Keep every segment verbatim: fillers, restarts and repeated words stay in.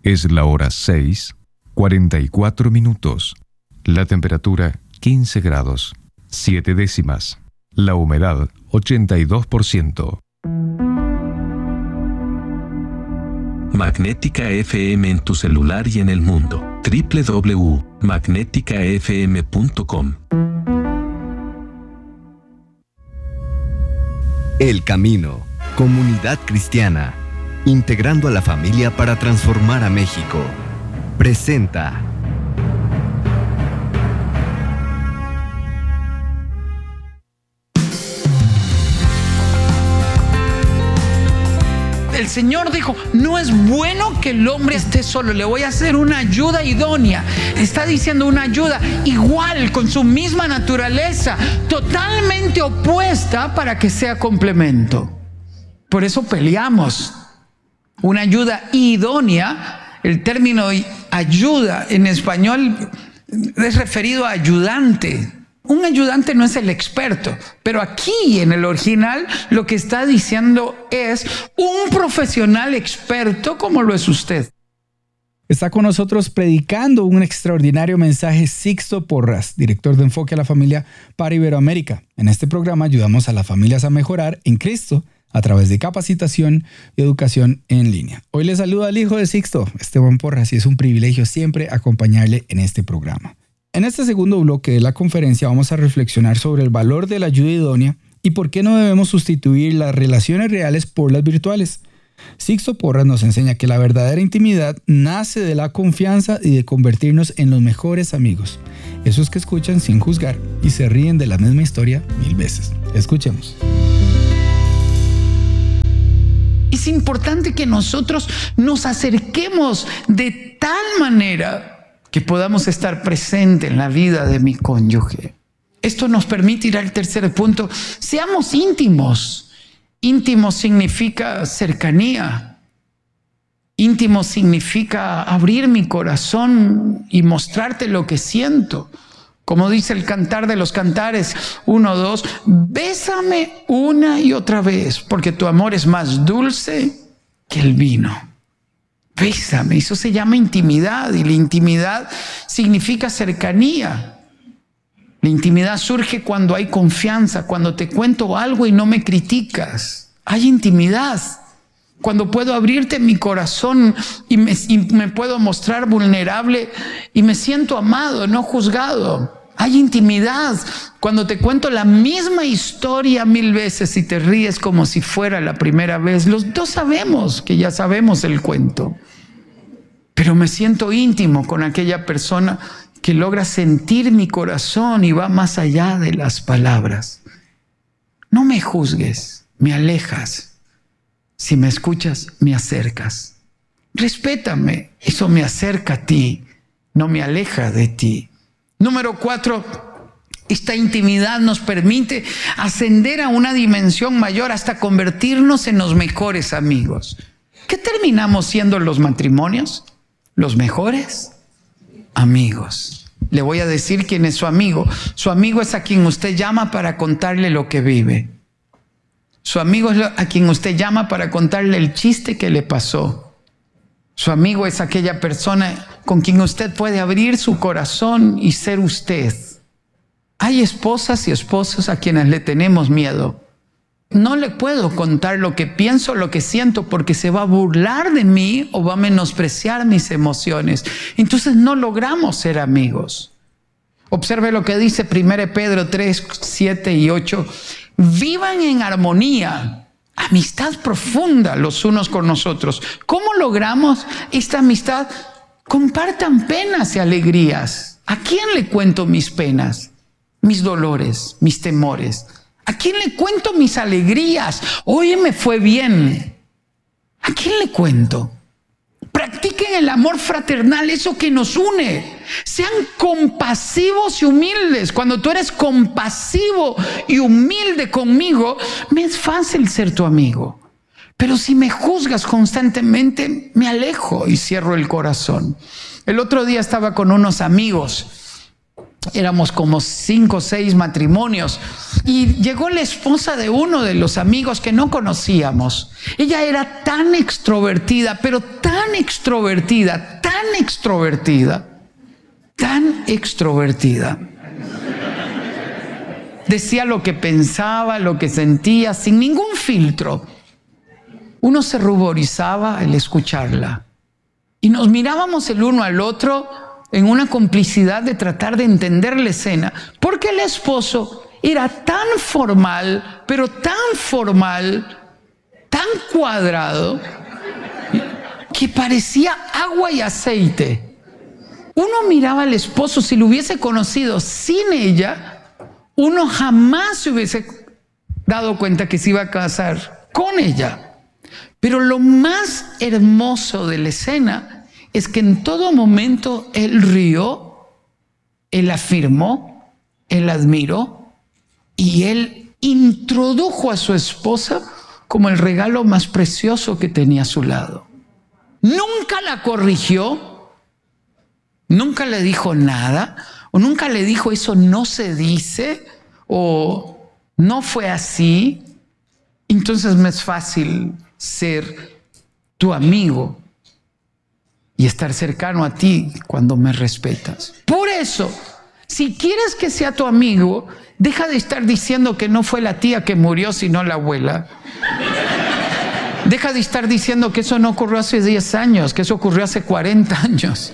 Es la hora seis, cuarenta y cuatro minutos. La temperatura quince grados, siete décimas. La humedad ochenta y dos por ciento. Magnética F M en tu celular y en el mundo. doble u doble u doble u punto magnética f m punto com. El Camino, comunidad cristiana, integrando a la familia para transformar a México. Presenta. El Señor dijo, no es bueno que el hombre esté solo, le voy a hacer una ayuda idónea. Está diciendo una ayuda igual, con su misma naturaleza, totalmente opuesta para que sea complemento. Por eso peleamos. Una ayuda idónea, el término ayuda en español es referido a ayudante. Un ayudante no es el experto, pero aquí en el original lo que está diciendo es un profesional experto como lo es usted. Está con nosotros predicando un extraordinario mensaje Sixto Porras, director de Enfoque a la Familia para Iberoamérica. En este programa ayudamos a las familias a mejorar en Cristo a través de capacitación y educación en línea. Hoy le saluda al hijo de Sixto, Esteban Porras, y es un privilegio siempre acompañarle en este programa. En este segundo bloque de la conferencia vamos a reflexionar sobre el valor de la ayuda idónea y por qué no debemos sustituir las relaciones reales por las virtuales. Sixto Porras nos enseña que la verdadera intimidad nace de la confianza y de convertirnos en los mejores amigos. Esos que escuchan sin juzgar y se ríen de la misma historia mil veces. Escuchemos. Es importante que nosotros nos acerquemos de tal manera que podamos estar presentes en la vida de mi cónyuge. Esto nos permite ir al tercer punto. Seamos íntimos. Íntimo significa cercanía. Íntimo significa abrir mi corazón y mostrarte lo que siento. Como dice el Cantar de los Cantares uno, dos, bésame una y otra vez, porque tu amor es más dulce que el vino. Bésame, eso se llama intimidad, y la intimidad significa cercanía. La intimidad surge cuando hay confianza, cuando te cuento algo y no me criticas. Hay intimidad. Cuando puedo abrirte mi corazón y me, y me puedo mostrar vulnerable y me siento amado, no juzgado. Hay intimidad cuando te cuento la misma historia mil veces y te ríes como si fuera la primera vez. Los dos sabemos que ya sabemos el cuento, pero me siento íntimo con aquella persona que logra sentir mi corazón y va más allá de las palabras. No me juzgues, me alejas. Si me escuchas, me acercas. Respétame, eso me acerca a ti, no me aleja de ti. Número cuatro, esta intimidad nos permite ascender a una dimensión mayor hasta convertirnos en los mejores amigos. ¿Qué terminamos siendo los matrimonios? Los mejores amigos. Le voy a decir quién es su amigo. Su amigo es a quien usted llama para contarle lo que vive. Su amigo es a quien usted llama para contarle el chiste que le pasó. Su amigo es aquella persona con quien usted puede abrir su corazón y ser usted. Hay esposas y esposos a quienes le tenemos miedo. No le puedo contar lo que pienso, lo que siento, porque se va a burlar de mí o va a menospreciar mis emociones. Entonces no logramos ser amigos. Observe lo que dice primera de Pedro tres, siete y ocho. Vivan en armonía. Amistad profunda los unos con los otros. ¿Cómo logramos esta amistad? Compartan penas y alegrías. ¿A quién le cuento mis penas, mis dolores, mis temores? ¿A quién le cuento mis alegrías? Hoy me fue bien. ¿A quién le cuento? Practiquen el amor fraternal, eso que nos une. Sean compasivos y humildes. Cuando tú eres compasivo y humilde conmigo, me es fácil ser tu amigo. Pero si me juzgas constantemente, me alejo y cierro el corazón. El otro día estaba con unos amigos éramos como cinco o seis matrimonios, y llegó la esposa de uno de los amigos que no conocíamos. Ella era tan extrovertida, pero tan extrovertida, tan extrovertida, tan extrovertida. Decía lo que pensaba, lo que sentía, sin ningún filtro. Uno se ruborizaba al escucharla. Y nos mirábamos el uno al otro en una complicidad de tratar de entender la escena, porque el esposo era tan formal, pero tan formal, tan cuadrado, que parecía agua y aceite. Uno miraba al esposo, si lo hubiese conocido sin ella, uno jamás se hubiese dado cuenta que se iba a casar con ella. Pero lo más hermoso de la escena es que en todo momento él rió, él afirmó, él admiró y él introdujo a su esposa como el regalo más precioso que tenía a su lado. Nunca la corrigió, nunca le dijo nada, o nunca le dijo eso no se dice, o no fue así. Entonces me es fácil ser tu amigo y estar cercano a ti cuando me respetas. Por eso, si quieres que sea tu amigo, deja de estar diciendo que no fue la tía que murió, sino la abuela. Deja de estar diciendo que eso no ocurrió hace diez años, que eso ocurrió hace cuarenta años.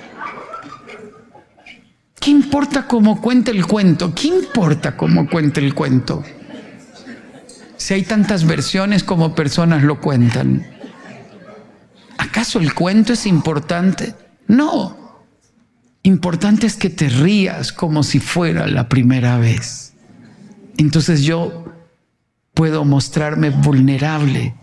¿Qué importa cómo cuente el cuento? ¿Qué importa cómo cuente el cuento? Si hay tantas versiones como personas lo cuentan. ¿Acaso el cuento es importante? No. Importante es que te rías como si fuera la primera vez. Entonces yo puedo mostrarme vulnerable